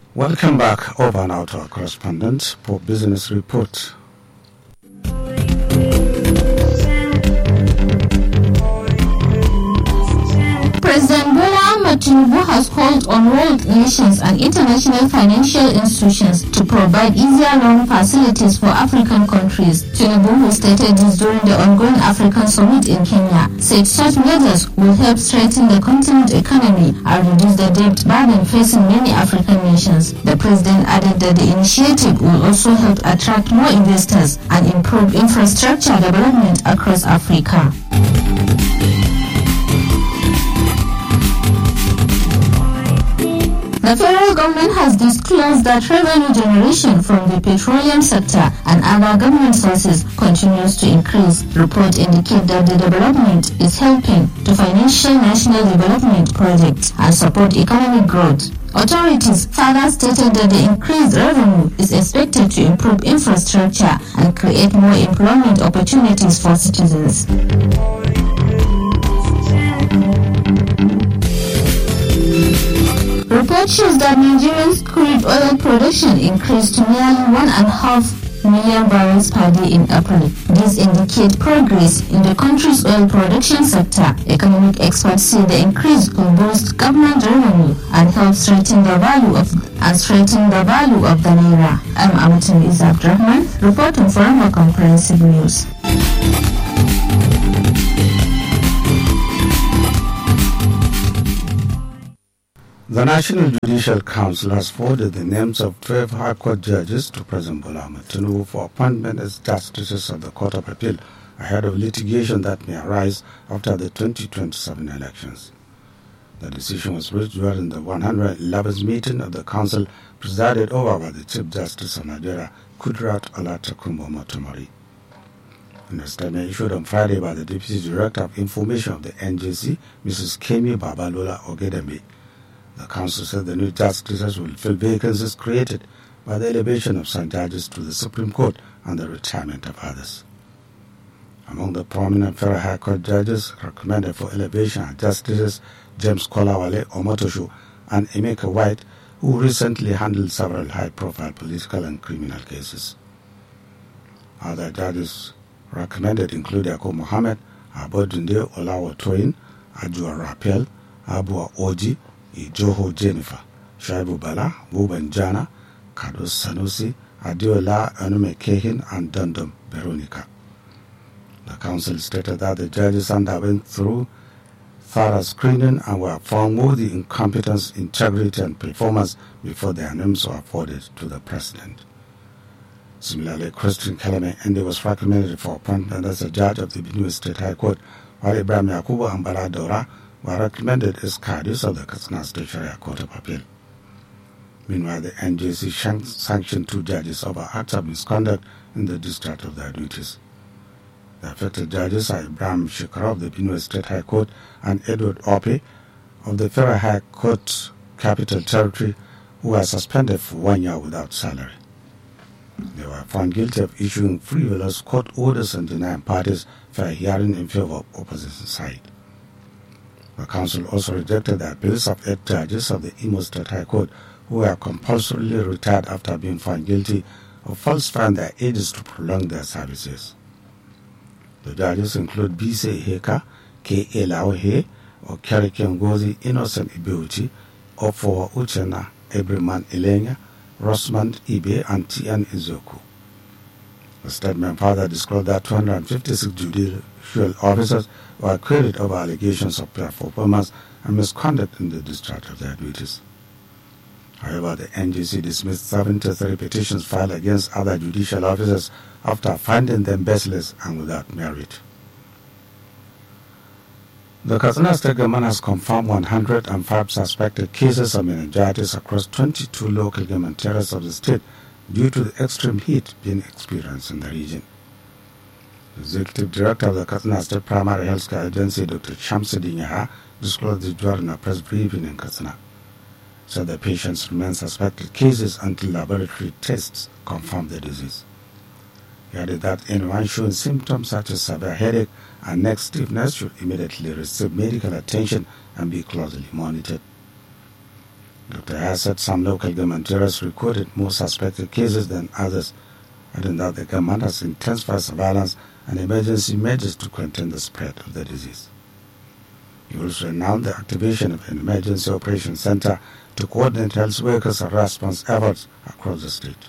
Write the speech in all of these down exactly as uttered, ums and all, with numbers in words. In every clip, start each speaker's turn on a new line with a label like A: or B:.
A: Welcome back. Over now to our correspondent for Business Report.
B: President Bola Ahmed Tinubu has called on world nations and international financial institutions to provide easier loan facilities for African countries. Tinubu, who stated this during the ongoing African Summit in Kenya, said such measures will help strengthen the continent's economy and reduce the debt burden facing many African nations. The president added that the initiative will also help attract more investors and improve infrastructure development across Africa. The federal government has disclosed that revenue generation from the petroleum sector and other government sources continues to increase. Reports indicate that the development is helping to financial national development projects and support economic growth. Authorities further stated that the increased revenue is expected to improve infrastructure and create more employment opportunities for citizens. Report shows that Nigeria's crude oil production increased to nearly one and a half million barrels per day in April. This indicates progress in the country's oil production sector. Economic experts say the increase will boost government revenue and help strengthen the value of and strengthen the value of the naira. I'm Amatim Abdurrahman, reporting for more comprehensive news.
A: The National Judicial Council has forwarded the names of twelve High Court judges to President Bola Ahmed Tinubu for appointment as justices of the Court of Appeal ahead of litigation that may arise after the twenty twenty-seven elections. The decision was reached during the one hundred eleventh meeting of the Council presided over by the Chief Justice of Nigeria, Kudrat Olatokunbo Motomori. In a statement issued on Friday by the Deputy Director of Information of the N J C, Missus Kemi Babalola Ogedemi, the Council said the new justices will fill vacancies created by the elevation of some judges to the Supreme Court and the retirement of others. Among the prominent Federal High Court judges recommended for elevation are Justices James Kolawale Omotosho and Emeka White, who recently handled several high-profile political and criminal cases. Other judges recommended include Yako Mohammed, Abodunde Olawotoyin, Ajua Rapel, Abua Oji, Ijoho Jennifer, Shaibu Bala, Wuben Jana, Kados Sanusi, Adiola Anume Kehin, and Dundum Veronica. The Council stated that the judges underwent through thorough screening and were found worthy in competence, integrity, and performance before their names were forwarded to the President. Similarly, Christian Keleme Ende was recommended for appointment as a judge of the Benue State High Court, while Ibrahim Yakubu and Bala Dora were recommended as cadis of the Katsina State Sharia Court of Appeal. Meanwhile, the N J C sanctioned two judges over acts of misconduct in the discharge of their duties. The affected judges are Ibrahim Shikara of the Benue State High Court and Edward Ope of the Federal High Court Capital Territory, who were suspended for one year without salary. They were found guilty of issuing frivolous court orders and denying parties fair hearing in favor of opposition side. The Council also rejected the appeals of eight judges of the Imo State High Court who were compulsorily retired after being found guilty of falsifying their ages to prolong their services. The judges include B C Heka, K. A. Laohe, Okereke Ngozi, Innocent Ibeuchi, Ofo Uchena, Ebriman Elenya, Rosman Ibe, and T N Izoku. The statement further disclosed that two hundred fifty-six judicial officers were acquitted over allegations of performance and misconduct in the discharge of their duties. However, the N J C dismissed seventy-three petitions filed against other judicial officers after finding them baseless and without merit. The Katsina State Government has confirmed one hundred five suspected cases of meningitis across twenty-two local government areas of the state due to the extreme heat being experienced in the region. The Executive Director of the Katsina State Primary Health Care Agency, Doctor Shamsuddin Yaha, disclosed this during a press briefing in Katsina. So the patients remain suspected cases until laboratory tests confirm the disease. He added that anyone showing symptoms such as severe headache and neck stiffness should immediately receive medical attention and be closely monitored. Doctor Doctor Hayes said some local government areas recorded more suspected cases than others, adding that the government has intensified surveillance and emergency measures to contain the spread of the disease. He also announced the activation of an emergency operations center to coordinate health workers and response efforts across the state.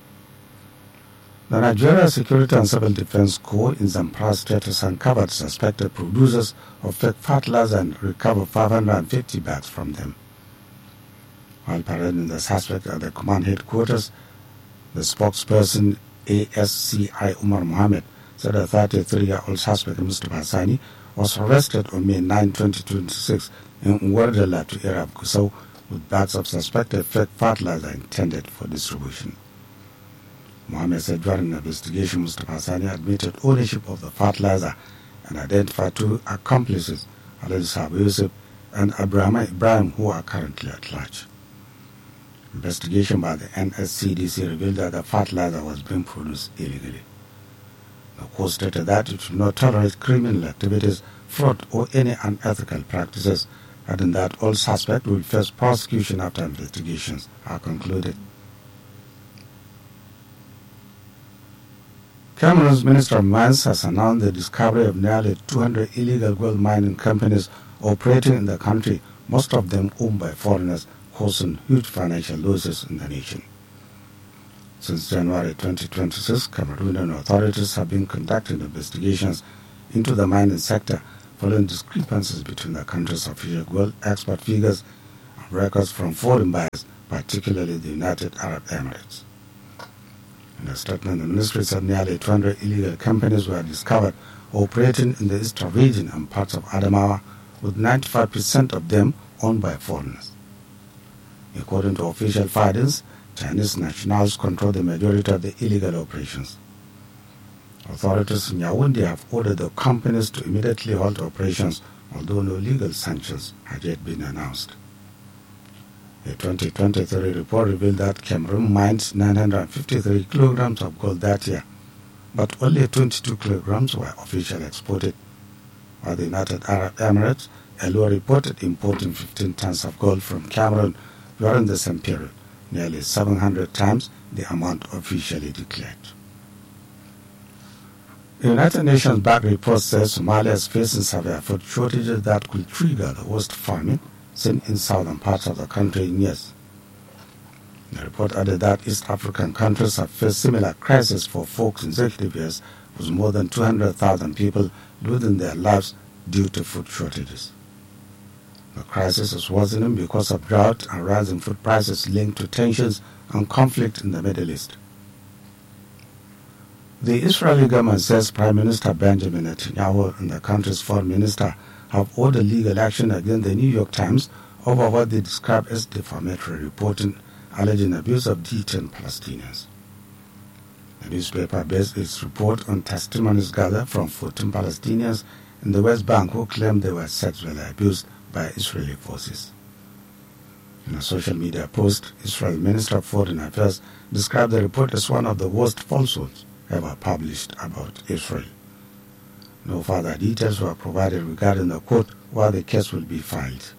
A: The Nigeria Security and Civil Defense Corps in Zamfara State has uncovered suspected producers of fake fertilizer and recovered five hundred fifty bags from them. While parading the suspect at the command headquarters, the spokesperson A S C I Umar Mohammed said a thirty-three-year-old suspect, Mister Hassani, was arrested on May ninth, twenty twenty-six in Nwardala to area of Gusau with bags of suspected fake fertilizer intended for distribution. Mohammed said during the investigation, Mister Hassani admitted ownership of the fertilizer and identified two accomplices, Alhaji Sabu Yusuf and Abraham Ibrahim, who are currently at large. Investigation by the N S C D C revealed that the fertilizer was being produced illegally. The court stated that it will not tolerate criminal activities, fraud, or any unethical practices, adding that all suspects will face prosecution after investigations are concluded. Cameroon's Minister of Mines has announced the discovery of nearly two hundred illegal gold mining companies operating in the country, most of them owned by foreigners, causing huge financial losses in the nation. Since January twenty twenty-six, Cameroonian authorities have been conducting investigations into the mining sector following discrepancies between the country's official gold export figures and records from foreign buyers, particularly the United Arab Emirates. In a statement, the ministry said nearly two hundred illegal companies were discovered operating in the eastern region and parts of Adamawa, with ninety-five percent of them owned by foreigners. According to official findings, Chinese nationals control the majority of the illegal operations. Authorities in Yaoundé have ordered the companies to immediately halt operations, although no legal sanctions had yet been announced. A twenty twenty-three report revealed that Cameroon mined nine hundred fifty-three kilograms of gold that year, but only twenty-two kilograms were officially exported, while the United Arab Emirates, E L O, reported importing fifteen tons of gold from Cameroon during the same period, nearly seven hundred times the amount officially declared. The United Nations-backed report says Somalia is facing severe food shortages that could trigger the worst famine seen in southern parts of the country in years. The report added that East African countries have faced similar crises for four consecutive years, with more than two hundred thousand people losing their lives due to food shortages. The crisis is worsening because of drought and rising food prices linked to tensions and conflict in the Middle East. The Israeli government says Prime Minister Benjamin Netanyahu and the country's foreign minister have ordered legal action against the New York Times over what they describe as defamatory reporting alleging abuse of detained Palestinians. The newspaper based its report on testimonies gathered from fourteen Palestinians in the West Bank who claimed they were sexually abused by Israeli forces. In a social media post, Israel Minister of Foreign Affairs described the report as one of the worst falsehoods ever published about Israel. No further details were provided regarding the court where the case will be filed.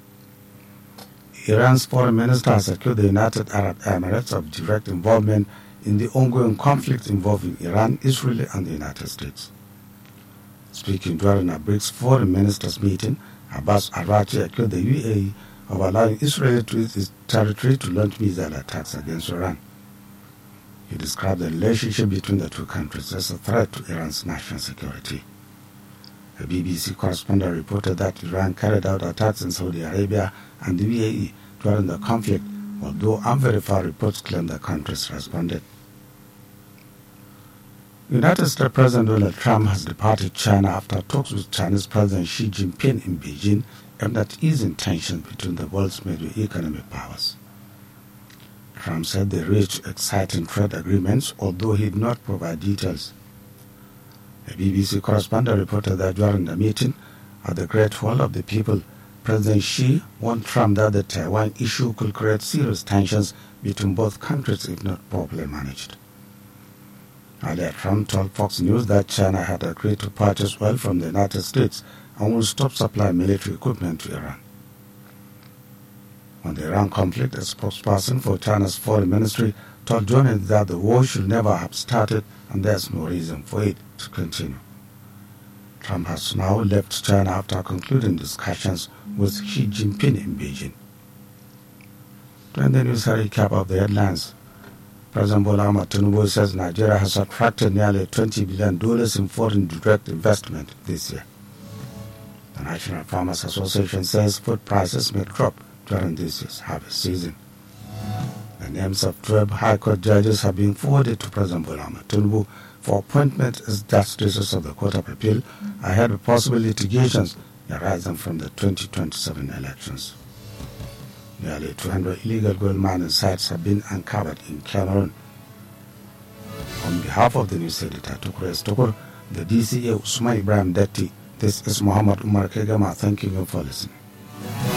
A: Iran's foreign minister has accused the United Arab Emirates of direct involvement in the ongoing conflict involving Iran, Israel, and the United States. Speaking during a BRICS foreign ministers meeting, Abbas Arati accused the U A E of allowing Israel to use its territory to launch missile attacks against Iran. He described the relationship between the two countries as a threat to Iran's national security. A B B C correspondent reported that Iran carried out attacks in Saudi Arabia and the U A E during the conflict, although unverified reports claim the countries responded. United States President Donald Trump has departed China after talks with Chinese President Xi Jinping in Beijing aimed at easing tensions between the world's major economic powers. Trump said they reached exciting trade agreements, although he did not provide details. A B B C correspondent reported that during the meeting at the Great Hall of the People, President Xi warned Trump that the Taiwan issue could create serious tensions between both countries if not properly managed. Earlier, Trump told Fox News that China had agreed to purchase oil from the United States and will stop supplying military equipment to Iran. On the Iran conflict, a spokesperson for China's foreign ministry told journalists that the war should never have started and there's no reason for it to continue. Trump has now left China after concluding discussions with Xi Jinping in Beijing. During the news recap of the headlines, President Bola Ahmed Tinubu says Nigeria has attracted nearly twenty billion dollars in foreign direct investment this year. The National Farmers Association says food prices may drop during this year's harvest season. The names of twelve High Court judges have been forwarded to President Bola Ahmed Tinubu for appointment as justices of the Court of Appeal ahead of possible litigations arising from the twenty twenty-seven elections. Nearly two hundred illegal gold mining sites have been uncovered in Cameroon. On behalf of the news editor, Tukur Tukur, the D C A Usman Ibrahim Detti, this is Muhammad Umar Kegama. Thank you for listening.